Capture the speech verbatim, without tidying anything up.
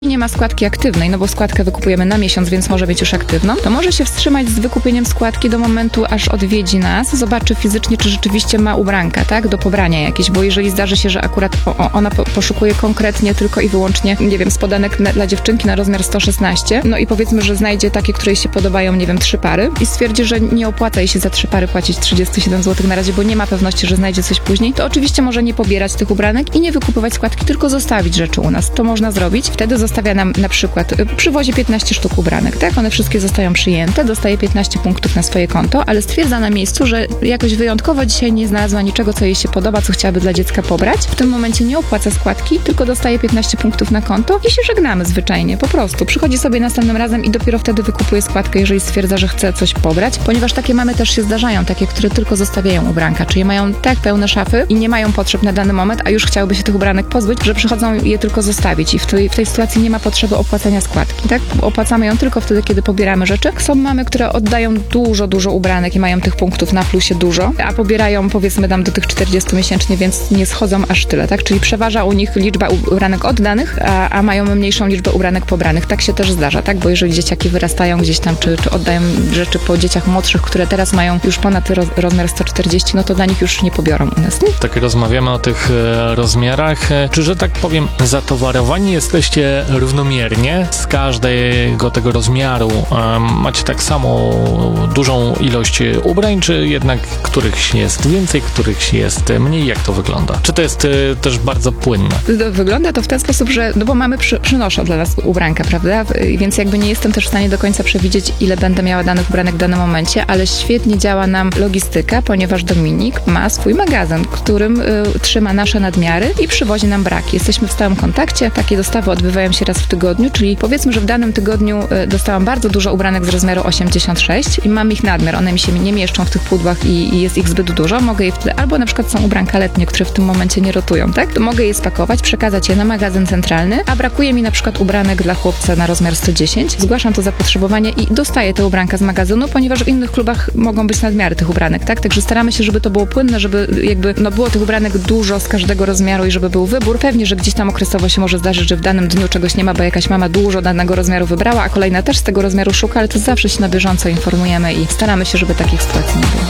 nie ma składki aktywnej, no bo składkę wykupujemy na miesiąc, więc może być już aktywną, to może się wstrzymać z wykupieniem składki do momentu, aż odwiedzi nas, zobaczy fizycznie, czy rzeczywiście ma ubranka, tak, do pobrania jakieś, bo jeżeli zdarzy się, że akurat o, ona po, poszukuje konkretnie tylko i wyłącznie, nie wiem, spodenek na, dla dziewczynki na rozmiar sto szesnaście, no i powiedzmy, że znajdzie takie, które jej się podobają, nie wiem, trzy pary i stwierdzi, że nie opłaca jej się za trzy pary płacić trzydzieści siedem złotych na razie, bo nie ma pewności, że znajdzie coś później, to oczywiście może nie pobierać tych ubranek i nie wykupywać składki, tylko zostawić rzeczy u nas. To można zrobić. Wtedy zostawia nam na przykład, przywozi piętnaście sztuk ubranek, tak? One wszystkie zostają przyjęte, dostaje piętnaście punktów na swoje konto, ale stwierdza na miejscu, że jakoś wyjątkowo dzisiaj nie znalazła niczego, co jej się podoba, co chciałaby dla dziecka pobrać. W tym momencie nie opłaca składki, tylko dostaje piętnaście punktów na konto i się żegnamy zwyczajnie, po prostu. Przychodzi sobie następnym razem i dopiero wtedy wykupuje składkę, jeżeli stwierdza, że chce coś pobrać, ponieważ takie mamy też się zdarzają, takie, które tylko zostawiają ubranka, czyli mają tak pełne szafy i nie mają potrzeb na dany moment, a już chciałyby się tych ubranek pozbyć, że przychodzą je tylko zostawić i w tej, w tej sytuacji nie ma potrzeby opłacania składki, tak? Opłacamy ją tylko wtedy, kiedy pobieramy rzeczy. Są mamy, które oddają dużo, dużo ubranek i mają tych punktów na plusie dużo, a pobierają, powiedzmy, tam do tych czterdziestu miesięcznie, więc nie schodzą aż tyle, tak? Czyli przeważa u nich liczba ubranek oddanych, a, a mają mniejszą liczbę ubranek pobranych. Tak się też zdarza, tak? Bo jeżeli dzieciaki wyrastają gdzieś tam, czy, czy oddają rzeczy po dzieciach młodszych, które teraz mają już ponad roz, rozmiar sto czterdzieści, no to dla nich już nie pobiorą u nas. Tak rozmawiamy o tych e, rozmiarach. E, czy, że tak powiem, zatowarowani jesteście równomiernie z każdego tego rozmiaru? E, macie tak samo dużą ilość ubrań, czy jednak którychś jest więcej, którychś jest mniej? Jak to wygląda? Czy to jest e, też bardzo płynne? Wygląda to w ten sposób, że, no bo mamy przy, przynoszą dla nas ubranka, prawda? Więc jakby nie jestem też w stanie do końca przewidzieć, ile będę miała danych ubranek w danym momencie, ale świetnie działa nam logistyka, ponieważ Dominik ma swój magazyn, którym y, trzyma nasze nadmiary i przywozi nam braki. Jesteśmy w stałym kontakcie, takie dostawy odbywają się raz w tygodniu, czyli powiedzmy, że w danym tygodniu y, dostałam bardzo dużo ubranek z rozmiaru osiemdziesiąt sześć i mam ich nadmiar, one mi się nie mieszczą w tych pudłach i, i jest ich zbyt dużo, mogę je wtedy, albo na przykład są ubranka letnie, które w tym momencie nie rotują, tak? To mogę je spakować, przekazać je na magazyn centralny, a brakuje mi na przykład ubranek dla chłopca na rozmiar sto dziesięć, zgłaszam to zapotrzebowanie i dostaję te ubranka z magazynu, ponieważ w innych klubach mogą być nadmiary tych ubranek, tak? Także staramy się, żeby to było płynne, żeby jakby, no było tych ubranek dużo z każdego rozmiaru i żeby był wybór. Pewnie, że gdzieś tam okresowo się może zdarzyć, że w danym dniu czegoś nie ma, bo jakaś mama dużo danego rozmiaru wybrała, a kolejna też z tego rozmiaru szuka, ale to zawsze się na bieżąco informujemy i staramy się, żeby takich sytuacji nie było.